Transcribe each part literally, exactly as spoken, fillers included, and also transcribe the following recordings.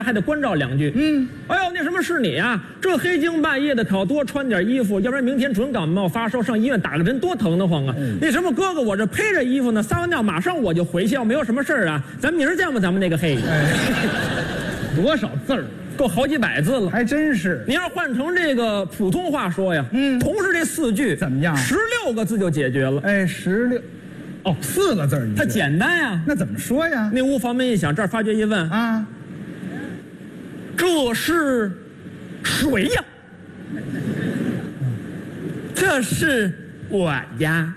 还得关照两句。 嗯， 哎呦，那什么是你啊？这黑更半夜的，可要多穿点衣服，要不然明天准感冒发烧，上医院打个针多疼得慌啊！嗯、那什么哥哥，我这披着衣服呢，撒完尿马上我就回去，要没有什么事儿啊，咱明儿见吧，咱们那个黑。 哎，多少字儿？ 够好几百字了， 还真是。 你要换成这个普通话说呀， 嗯， 同是这四句怎么样？ 十六个字就解决了。 哎，十六，哦，四个字儿一句， 它简单呀。 那怎么说呀？ 那屋房门一响，这儿发觉一问啊， 这是谁呀？这是我呀。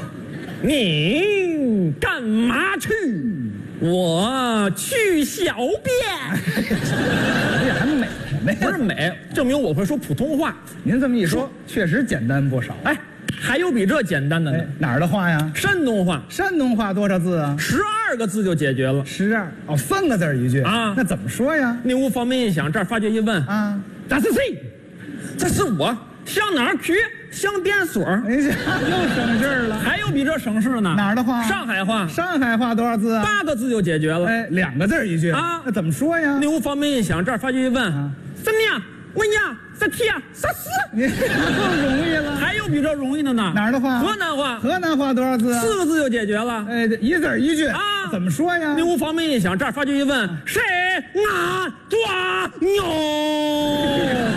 你干嘛去？我去小便。 这还美什么呀？ 不是美，证明我会说普通话。 您这么一说，确实简单不少。 哎，还有比这简单的呢？ 哎、哪儿的话呀？ 山东话。 山东话多少字啊？ 十二个字就解决了。 十二哦，三个字一句啊？ 那怎么说呀？ 那屋房门一响，这儿发觉一问啊， 这是谁？这是我。上哪儿去？上电所。 哎呀，又省劲儿了。 还有比这省事呢？ 哪儿的话？ 上海话。 上海话多少字啊？ 八个字就解决了。 哎，两个字一句啊？ 那怎么说呀？ 那屋房门一响，这儿发觉一问啊，怎么样？问呀，啥题啊？啥事？ 你更容易了。 还有比这容易的呢？ 哪儿的话？ 河南话。 河南话多少字啊？ 四个字就解决了。 哎，一字一句啊？ 怎么说呀？ 那屋房门一响，这儿发觉一问，谁俺抓牛？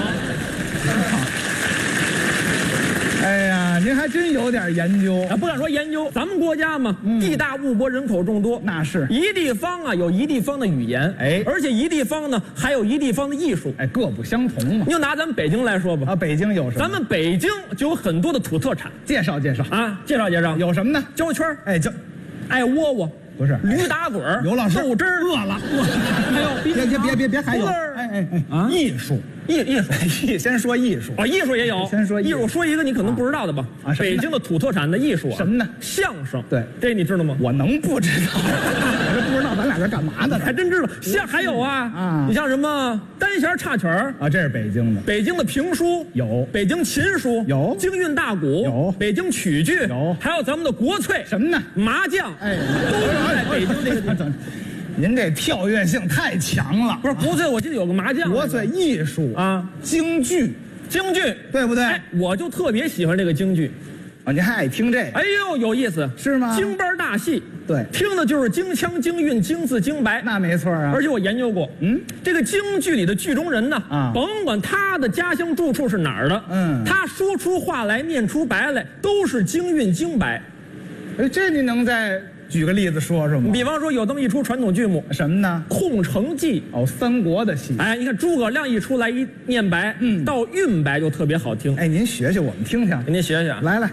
哎呀，您还真有点研究啊！不敢说研究，咱们国家嘛，嗯、地大物博，人口众多， 那是一地方啊，有一地方的语言， 哎， 而且一地方呢，还有一地方的艺术， 哎，各不相同嘛。 你就拿咱们北京来说吧， 啊，北京有什么？ 咱们北京就有很多的土特产， 介绍介绍啊，介绍介绍， 有什么呢？ 焦圈， 哎，焦， 爱窝窝， 不是驴打滚， 刘老师豆汁儿， 饿了，饿了， 还有别别别别别还有， 哎哎哎啊，艺术。 艺艺术， 先说艺术啊，艺术也有。 先说艺术，说一个你可能不知道的吧？ 啊， 北京的土特产的艺术啊， 什么呢？ 相声。 对， 这你知道吗？ 我能不知道？我这不知道，咱俩这干嘛呢？ 还真知道。像还有啊啊，你像什么单弦插曲儿啊，这是北京的。 北京的评书有， 北京琴书有， 京韵大鼓有， 北京曲剧有， 还有咱们的国粹什么呢？ 麻将。 哎， 都是在北京这个地方。 您这跳跃性太强了。 不是国粹，我记得有个麻将。 国粹艺术啊， 京剧， 京剧对不对？ 哎，我就特别喜欢这个京剧。 啊，您还爱听这？ 哎呦，有意思， 是吗？ 京班大戏， 对， 听的就是京腔、京韵、京字、京白。 那没错啊。 而且我研究过， 嗯， 这个京剧里的剧中人呢， 啊， 甭管他的家乡住处是哪儿的， 嗯， 他说出话来、念出白来，都是京韵京白。 哎，这您能再举个例子说说吗？ 比方说有这么一出传统剧目， 什么呢？ 《空城计》 哦，三国的戏。 哎，你看诸葛亮一出来一念白， 嗯， 到韵白就特别好听。 哎，您学学我们听听， 给您学学。 来来。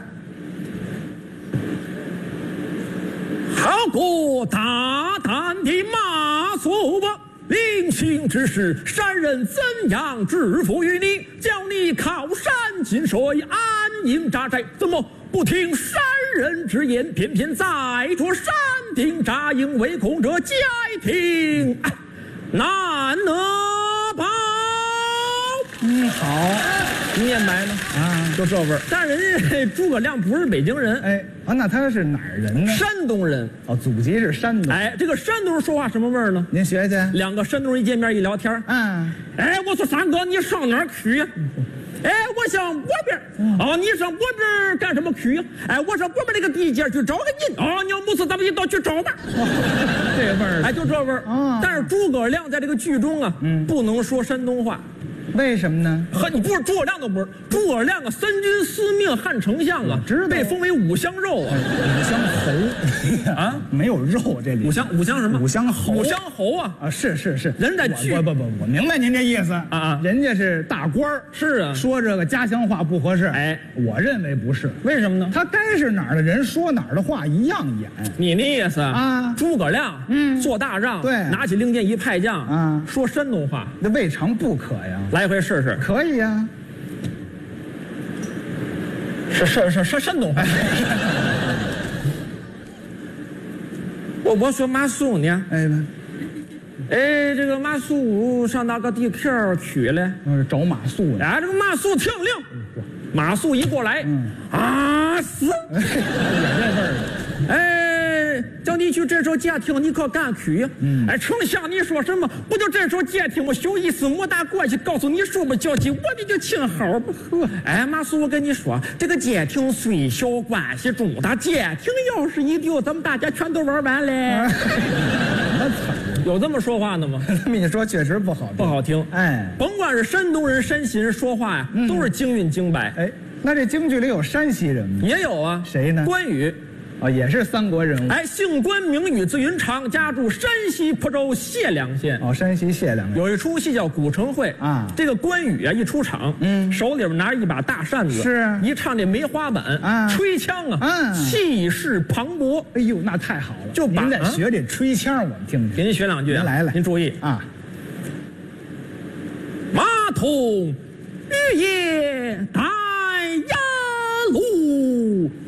好过大胆的马谡吧，临行之时，山人怎样支付于你？叫你靠山进水，安营扎寨，怎么不听山人之言？偏偏在着山顶扎营围攻者，皆听哎难得报。 嗯，好， 念白呢啊，就这味儿。但是人家诸葛亮不是北京人， 哎啊，那他是哪儿人呢？ 山东人。 哦，祖籍是山东。 哎，这个山东人说话什么味儿呢？ 您学学。 两个山东人一见面一聊天， 嗯， 哎，我说三哥，你上哪儿去呀？哎，我上锅边。哦，你上锅边干什么去呀？哎，我上锅边那个地界去找个人。哦，你要不是，咱们一道去找吧。 这味儿， 哎，就这味儿。 啊， 但是诸葛亮在这个剧中啊，嗯，不能说山东话。 为什么呢？ 和你不是诸葛亮都不是，诸葛亮啊，三军司命汉丞相啊， 知道被封为五香肉啊， 五香侯啊，没有肉这里。 五香五香什么？ 五香侯。 五香侯啊啊，是是是， 人在剧不不不，我明白您这意思啊啊， 人家是大官儿， 是啊， 说这个家乡话不合适。 哎， 我认为不是， 为什么呢？ 他该是哪儿的人说哪儿的话一样演。 你那意思啊？ 诸葛亮嗯，做大仗， 对， 拿起令箭一派将啊， 说山东话， 那未尝不可呀。 来一回试试。 可以呀， 是是是是山东话。我我说马谡呢， 哎， 哎，这个马谡上哪个地片去了？ 嗯，找马谡呢。 哎，这个马谡听令，马谡一过来， 嗯啊死， 也这味儿。 哎，叫你去这首监听，你可敢去？嗯，哎，丞相，你说什么？不就这首监听吗？小意思，没大关系。告诉你说不交际，我的就请好不喝。哎，马叔，我跟你说，这个监听虽小，关系重大。监听要是一丢，咱们大家全都玩完嘞。有这么说话的吗？ 这么一说，确实不好听， 不好听。 哎， 甭管是山东人、山西人说话呀，嗯、都是京韵京白。 哎，那这京剧里有山西人吗？ 也有啊。 谁呢？ 关羽。 哦，也是三国人物。 哎，姓关，名羽，字云长，家住山西蒲州解良县。 哦，山西解良县有一出戏叫《古城会》啊。这个关羽啊，一出场，嗯，手里边拿着一把大扇子， 是一唱这梅花板啊，吹枪啊，嗯，气势磅礴。 哎呦，那太好了！ 就您再学这吹枪，我们听听。 给您学两句。 您来来， 您注意啊。 马童玉叶带呀路。